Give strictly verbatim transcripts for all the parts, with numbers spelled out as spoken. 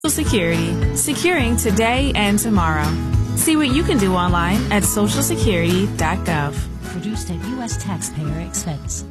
Social Security, securing today and tomorrow. See what you can do online at social security dot gov. Produced at U S taxpayer expense.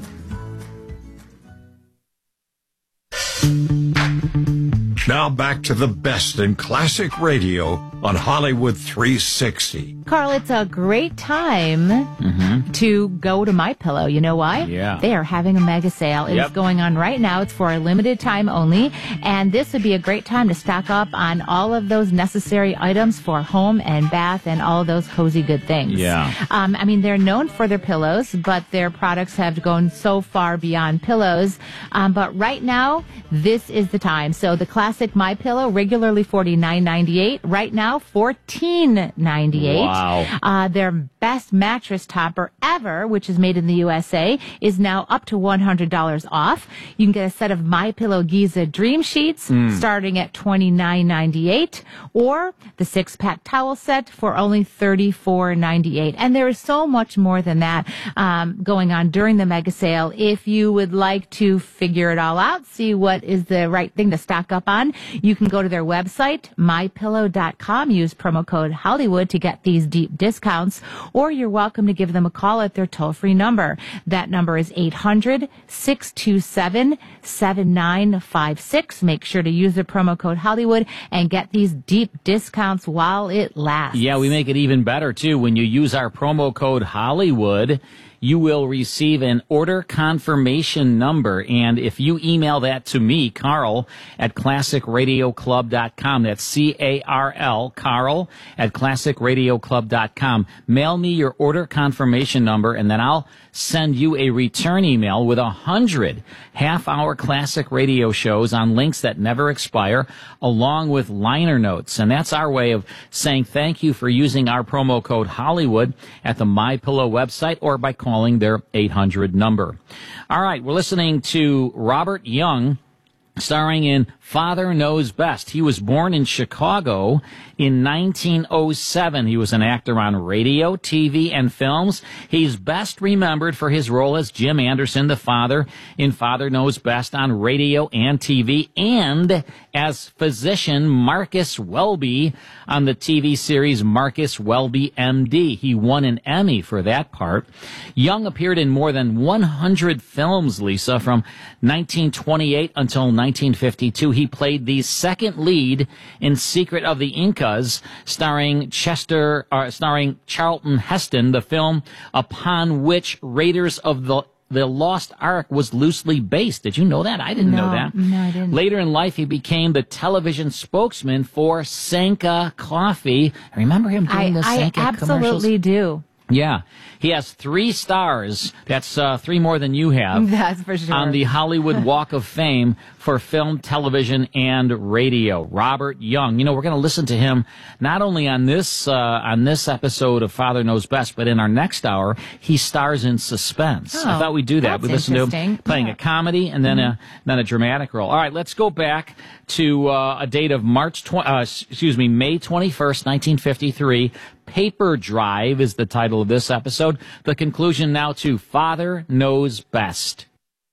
Now back to the best in classic radio on Hollywood three sixty. Carl, it's a great time mm-hmm. to go to MyPillow. You know why? Yeah. They are having a mega sale. It yep. is going on right now. It's for a limited time only. And this would be a great time to stock up on all of those necessary items for home and bath and all of those cozy good things. Yeah. Um, I mean, they're known for their pillows, but their products have gone so far beyond pillows. Um, but right now, this is the time. So the classic MyPillow, regularly forty-nine ninety-eight. Right now, fourteen ninety-eight. Wow. Uh, their best mattress topper ever, which is made in the U S A, is now up to one hundred dollars off. You can get a set of MyPillow Giza Dream Sheets mm. starting at twenty-nine ninety-eight, or the six-pack towel set for only thirty-four ninety-eight. And there is so much more than that um, going on during the mega sale. If you would like to figure it all out, see what is the right thing to stock up on, you can go to their website, my pillow dot com. Use promo code Hollywood to get these deep discounts, or you're welcome to give them a call at their toll-free number. That number is eight hundred, six two seven, seven nine five six. Make sure to use the promo code Hollywood and get these deep discounts while it lasts. Yeah, we make it even better, too. When you use our promo code Hollywood, you will receive an order confirmation number. And if you email that to me, Carl, at classic radio club dot com, that's C A R L, Carl, at classic radio club dot com, mail me your order confirmation number, and then I'll send you a return email with a hundred half-hour classic radio shows on links that never expire, along with liner notes. And that's our way of saying thank you for using our promo code Hollywood at the MyPillow website or by calling their eight hundred number. All right, we're listening to Robert Young, starring in Father Knows Best. He was born in Chicago in nineteen oh seven. He was an actor on radio, T V, and films. He's best remembered for his role as Jim Anderson, the father, in Father Knows Best on radio and T V, and as physician Marcus Welby on the T V series Marcus Welby, M D. He won an Emmy for that part. Young appeared in more than one hundred films, Lisa, from nineteen twenty-eight until nineteen fifty-two. He played the second lead in Secret of the Incas, starring Chester, uh, starring Charlton Heston, the film upon which Raiders of the The Lost Ark was loosely based. Did you know that? I didn't no, know that. No, I didn't. Later in life, he became the television spokesman for Sanka Coffee. Remember him doing I, the Sanka I absolutely commercials? do. Yeah. He has three stars. That's uh, three more than you have. That's for sure. On the Hollywood Walk of Fame for film, television, and radio. Robert Young. You know, we're going to listen to him not only on this uh, on this episode of Father Knows Best, but in our next hour, he stars in Suspense. Oh, I thought we'd do that. that's We listen to him interesting. playing Yeah. a comedy and then mm-hmm. a then a dramatic role. All right, let's go back to uh, a date of March tw- uh, excuse me, May twenty-first, nineteen fifty-three. Paper Drive is the title of this episode. The conclusion now to Father Knows Best.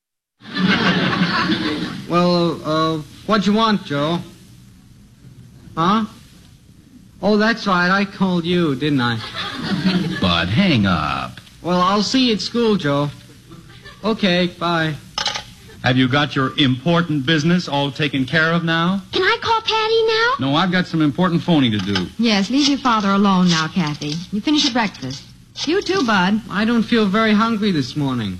Well, uh, what'd you want, Joe? Huh? Oh, that's right. I called you, didn't I? Bud, hang up. Well, I'll see you at school, Joe. Okay, bye. Have you got your important business all taken care of now? Can I call Patty now? No, I've got some important phoning to do. Yes, leave your father alone now, Kathy. You finish your breakfast. You too, Bud. I don't feel very hungry this morning.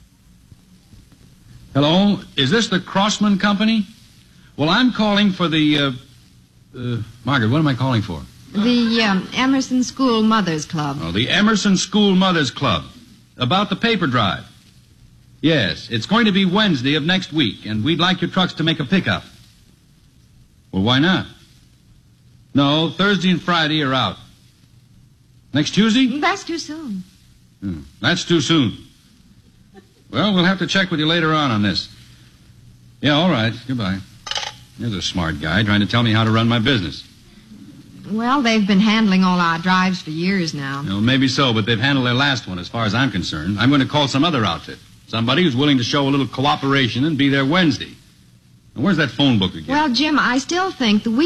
Hello? Is this the Crossman Company? Well, I'm calling for the, uh, uh, Margaret, what am I calling for? The um, Emerson School Mothers Club. Oh, the Emerson School Mothers Club. About the paper drive. Yes, it's going to be Wednesday of next week, and we'd like your trucks to make a pickup. Well, why not? No, Thursday and Friday are out. Next Tuesday? That's too soon. Hmm, that's too soon. Well, we'll have to check with you later on on this. Yeah, all right. Goodbye. There's a smart guy trying to tell me how to run my business. Well, they've been handling all our drives for years now. Well, maybe so, but they've handled their last one as far as I'm concerned. I'm going to call some other outfit. Somebody who's willing to show a little cooperation and be there Wednesday. Now, where's that phone book again? Well, Jim, I still think the